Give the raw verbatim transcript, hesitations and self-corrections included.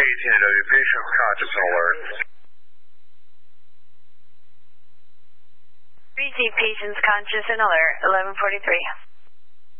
eighteen W, patient conscious and alert. three G patients conscious and alert, eleven forty-three.